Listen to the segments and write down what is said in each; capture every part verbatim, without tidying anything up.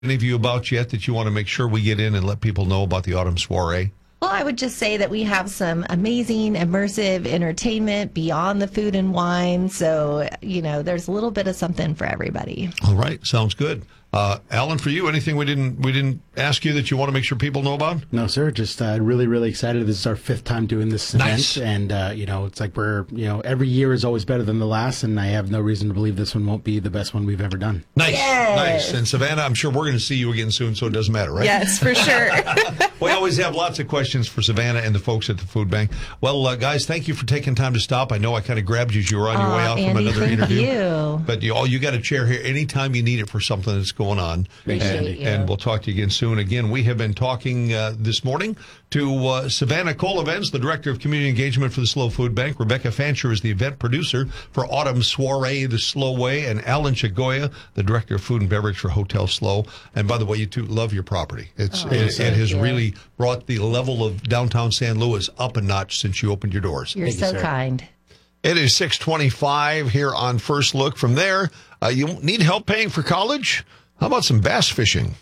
any of you about yet that you want to make sure we get in and let people know about the Autumn Soiree? Well, I would just say that we have some amazing, immersive entertainment beyond the food and wine. So, you know, there's a little bit of something for everybody. All right. Sounds good. Uh, Alan, for you, anything we didn't we didn't ask you that you want to make sure people know about? No, sir. Just uh, really, really excited. This is our fifth time doing this Nice. event, and uh, you know, it's like we're you know every year is always better than the last, and I have no reason to believe this one won't be the best one we've ever done. Nice, Yes. nice. And Savannah, I'm sure we're going to see you again soon, so it doesn't matter, right? Yes, for sure. We always have lots of questions for Savannah and the folks at the food bank. Well, uh, guys, thank you for taking time to stop. I know I kind of grabbed you as you were on your Aw, way out from Andy, another thank interview. you. But you all, you got a chair here anytime you need it for something that's going on. Appreciate and, you. and we'll talk to you again soon. Again, we have been talking uh, this morning to uh, Savannah Kolovens, the Director of Community Engagement for the SLO Food Bank. Rebecca Fancher is the event producer for Autumn Soiree, the SLO Way, and Alan Chagoya, the Director of Food and Beverage for Hotel SLO. And by the way, you two love your property. It's Oh, it, it thank has you. really brought the level of downtown San Luis up a notch since you opened your doors. You're Thank you, so sir. kind. It is six twenty-five here on First Look. From there, uh, you need help paying for college? How about some bass fishing?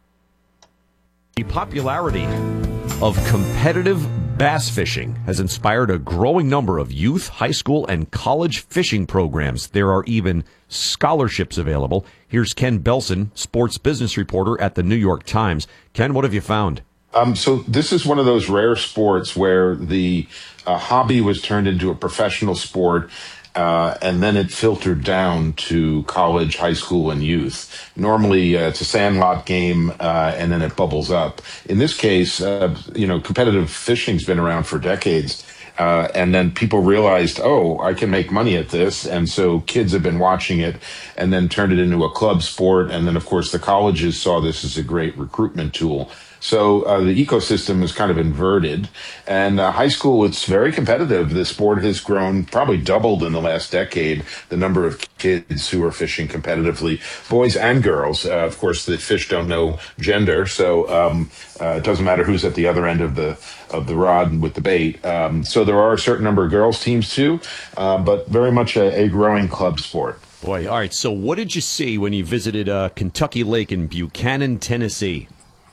The popularity of competitive bass fishing has inspired a growing number of youth, high school, and college fishing programs. There are even scholarships available. Here's Ken Belson, sports business reporter at the New York Times. Ken, what have you found? Um, so this is one of those rare sports where the uh, hobby was turned into a professional sport, uh, and then it filtered down to college, high school, and youth. Normally, uh, it's a sandlot game, uh, and then it bubbles up. In this case, uh, you know, competitive fishing's been around for decades. Uh, and then people realized, oh, I can make money at this. And so kids have been watching it and then turned it into a club sport. And then, of course, the colleges saw this as a great recruitment tool. So uh, the ecosystem is kind of inverted. And uh, high school, it's very competitive. The sport has grown, probably doubled in the last decade, the number of kids who are fishing competitively, boys and girls. Uh, of course, the fish don't know gender, so um, uh, it doesn't matter who's at the other end of the of the rod with the bait. Um, so there are a certain number of girls teams too, uh, but very much a, a growing club sport. Boy, all right, so what did you see when you visited uh, Kentucky Lake in Buchanan, Tennessee?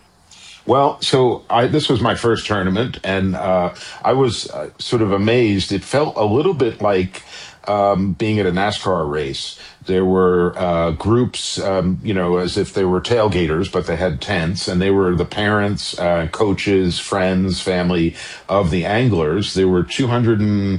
Well, so I, this was my first tournament, and uh, I was uh, sort of amazed. It felt a little bit like um, being at a NASCAR race. There were uh, groups, um, you know, as if they were tailgaters, but they had tents, and they were the parents, uh, coaches, friends, family of the anglers. There were two hundred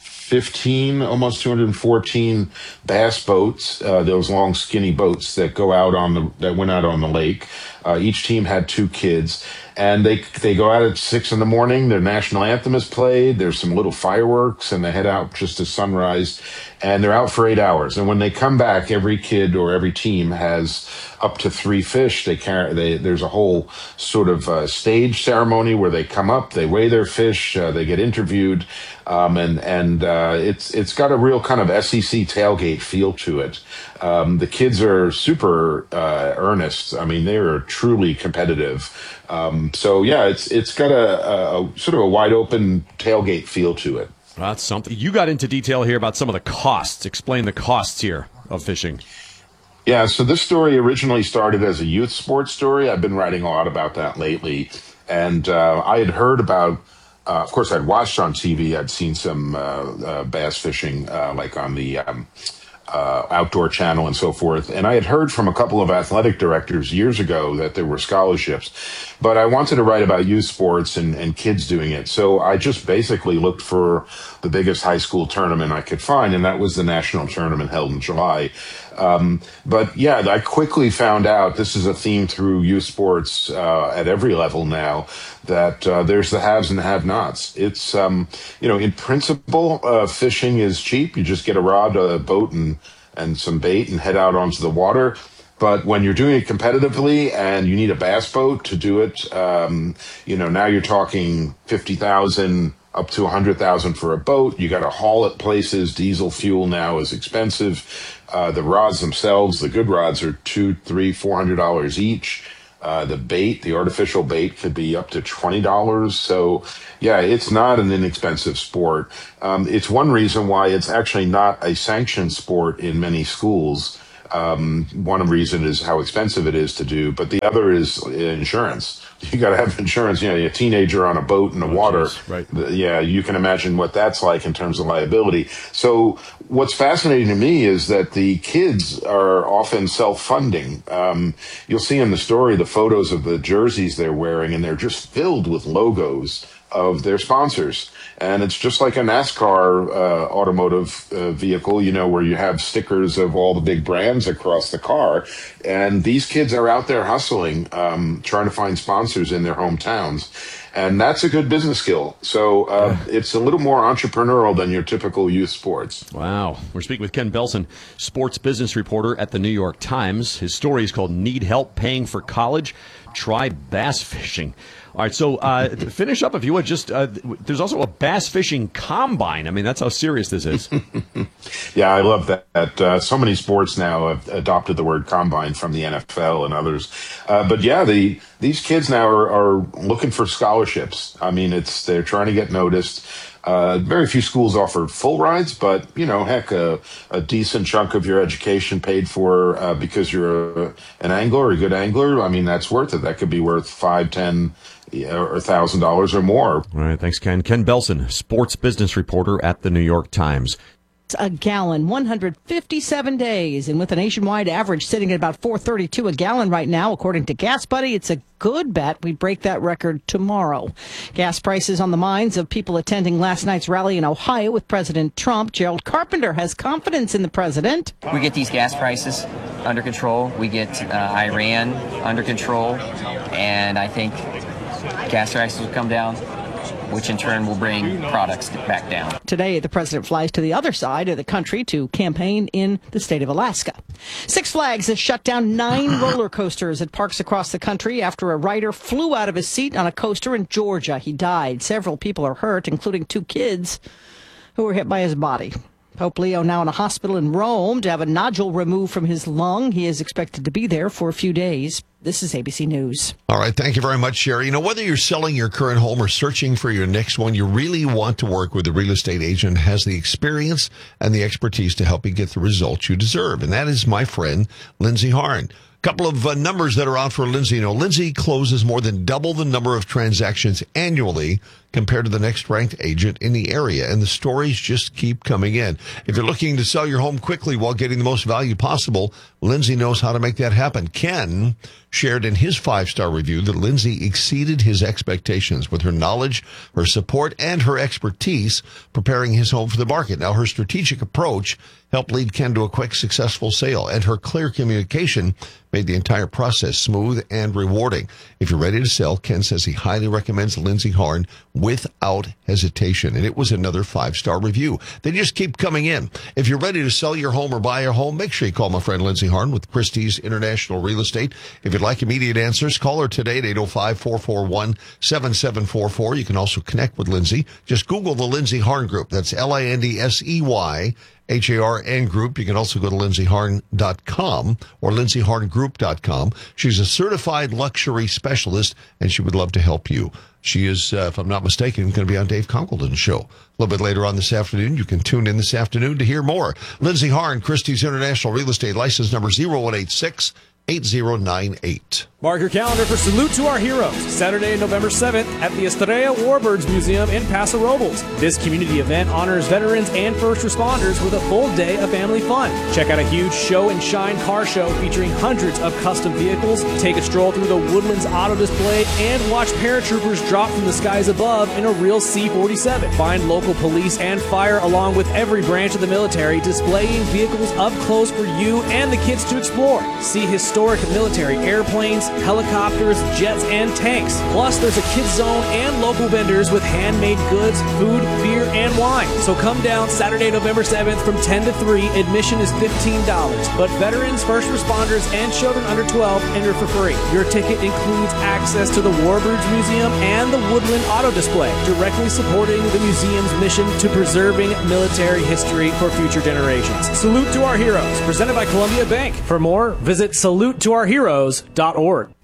fifteen, almost two hundred fourteen bass boats, uh, those long, skinny boats that go out on the that went out on the lake. Uh, each team had two kids, and they they go out at six in the morning. Their national anthem is played. There's some little fireworks, and they head out just as sunrise, and they're out for eight hours. And when they come back, every kid or every team has up to three fish. They carry. They there's a whole sort of uh, stage ceremony where they come up, they weigh their fish, uh, they get interviewed, um, and and uh, it's it's got a real kind of S E C tailgate feel to it. Um, the kids are super uh, earnest. I mean, they are truly competitive. Um, so yeah, it's it's got a, a sort of a wide open tailgate feel to it. Well, that's something. You got into detail here about some of the costs. Explain the costs here of fishing. Yeah, so this story originally started as a youth sports story. I've been writing a lot about that lately. And uh, I had heard about, uh, of course, I'd watched on T V. I'd seen some uh, uh, bass fishing, uh, like on the um, uh, Outdoor Channel and so forth. And I had heard from a couple of athletic directors years ago that there were scholarships. But I wanted to write about youth sports and, and kids doing it. So I just basically looked for the biggest high school tournament I could find, and that was the national tournament held in July. Um, but yeah, I quickly found out, this is a theme through youth sports uh, at every level now, that uh, there's the haves and the have-nots. It's, um, you know, in principle, uh, fishing is cheap. You just get a rod, a boat, and, and some bait and head out onto the water. But when you're doing it competitively and you need a bass boat to do it, um, you know, now you're talking fifty thousand up to one hundred thousand for a boat. You got to haul it places. Diesel fuel now is expensive. Uh, the rods themselves, the good rods, are two, three, four hundred dollars each. Uh, the bait, the artificial bait, could be up to twenty dollars. So, yeah, it's not an inexpensive sport. Um, it's one reason why it's actually not a sanctioned sport in many schools. Um, one reason is how expensive it is to do, but the other is insurance. You got to have insurance. You know, a teenager on a boat in the oh, water. Geez, right. The, yeah, you can imagine what that's like in terms of liability. So what's fascinating to me is that the kids are often self-funding. Um, you'll see in the story the photos of the jerseys they're wearing, and they're just filled with logos of their sponsors. And it's just like a NASCAR uh, automotive uh, vehicle, you know, where you have stickers of all the big brands across the car. And these kids are out there hustling, um, trying to find sponsors in their hometowns. And that's a good business skill. So uh, yeah. It's a little more entrepreneurial than your typical youth sports. Wow. We're speaking with Ken Belson, sports business reporter at the New York Times. His story is called Need Help Paying for College? Try Bass Fishing. All right, so uh, to finish up, if you would, just uh, there's also a bass fishing combine. I mean, that's how serious this is. Yeah, I love that. Uh, so many sports now have adopted the word combine from the N F L and others. Uh, but yeah, the these kids now are, are looking for scholarships. I mean, it's they're trying to get noticed. Uh, very few schools offer full rides, but, you know, heck, a, a decent chunk of your education paid for uh, because you're a, an angler or a good angler. I mean, that's worth it. That could be worth five, ten, or a thousand dollars or more. All right. Thanks, Ken. Ken Belson, sports business reporter at the New York Times. A gallon, one hundred fifty-seven days, and with a nationwide average sitting at about four thirty-two a gallon right now, according to Gas Buddy, it's a good bet we break that record tomorrow. Gas prices on the minds of people attending last night's rally in Ohio with President Trump. Gerald Carpenter has confidence in the president. We get these gas prices under control. We get uh, Iran under control, and I think gas prices will come down, which in turn will bring products back down. Today, the president flies to the other side of the country to campaign in the state of Alaska. Six Flags has shut down nine roller coasters at parks across the country after a rider flew out of his seat on a coaster in Georgia. He died. Several people are hurt, including two kids who were hit by his body. Pope Leo now in a hospital in Rome to have a nodule removed from his lung. He is expected to be there for a few days. This is A B C News. All right. Thank you very much, Sherry. You know, whether you're selling your current home or searching for your next one, you really want to work with a real estate agent who has the experience and the expertise to help you get the results you deserve. And that is my friend, Lindsay Harn. Couple of uh, numbers that are out for Lindsay. You know, Lindsay closes more than double the number of transactions annually compared to the next ranked agent in the area. And the stories just keep coming in. If you're looking to sell your home quickly while getting the most value possible, Lindsay knows how to make that happen. Ken shared in his five-star review that Lindsay exceeded his expectations with her knowledge, her support, and her expertise preparing his home for the market. Now, her strategic approach helped lead Ken to a quick, successful sale, and her clear communication made the entire process smooth and rewarding. If you're ready to sell, Ken says he highly recommends Lindsay Harn without hesitation. And it was another five-star review. They just keep coming in. If you're ready to sell your home or buy your home, make sure you call my friend Lindsay Harn with Christie's International Real Estate. If you'd like immediate answers, call her today at eight oh five, four four one, seven seven four four. You can also connect with Lindsay. Just Google the Lindsay Harn Group. That's L I N D S E Y H A R N Group. You can also go to lindsay harn dot com or lindsay harn group dot com. She's a certified luxury specialist, and she would love to help you. She is, uh, if I'm not mistaken, going to be on Dave Conkleton's show a little bit later on this afternoon. You can tune in this afternoon to hear more. Lindsay Harn, Christie's International Real Estate, license number zero one eight six, eight zero nine eight. Mark your calendar for Salute to Our Heroes, Saturday, November seventh at the Estrella Warbirds Museum in Paso Robles. This community event honors veterans and first responders with a full day of family fun. Check out a huge show and shine car show featuring hundreds of custom vehicles, take a stroll through the Woodlands Auto Display, and watch paratroopers drop from the skies above in a real C forty-seven. Find local police and fire along with every branch of the military displaying vehicles up close for you and the kids to explore. See historic military airplanes, helicopters, jets, and tanks. Plus, there's a kids zone and local vendors with handmade goods, food, beer, and wine. So come down Saturday, November seventh from ten to three. Admission is fifteen dollars. But veterans, first responders, and children under twelve enter for free. Your ticket includes access to the Warbirds Museum and the Woodland Auto Display, directly supporting the museum's mission to preserving military history for future generations. Salute to Our Heroes, presented by Columbia Bank. For more, visit salute to our heroes dot org.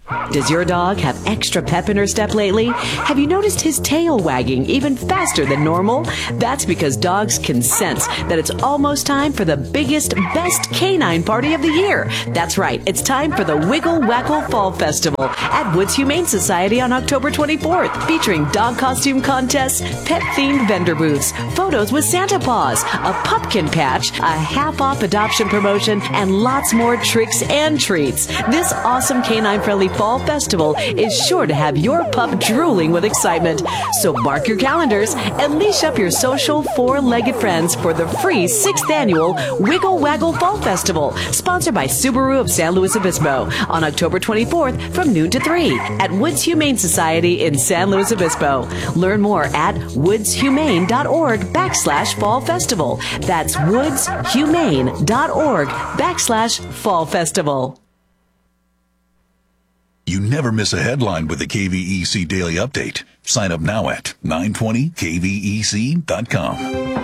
Does your dog have extra pep in her step lately? Have you noticed his tail wagging even faster than normal? That's because dogs can sense that it's almost time for the biggest, best canine party of the year. That's right, it's time for the Wiggle Waggle Fall Festival at Woods Humane Society on October twenty-fourth, featuring dog costume contests, pet-themed vendor booths, photos with Santa Paws, a pumpkin patch, a half-off adoption promotion, and lots more tricks and treats. This awesome canine-friendly Fall Festival is sure to have your pup drooling with excitement. So mark your calendars and leash up your social four-legged friends for the free sixth annual Wiggle Waggle Fall Festival, sponsored by Subaru of San Luis Obispo, on October twenty-fourth from noon to three at Woods Humane Society in San Luis Obispo. Learn more at woodshumane.org backslash fall festival. That's woodshumane.org backslash fall festival. You never miss a headline with the K V E C Daily Update. Sign up now at nine twenty K V E C dot com.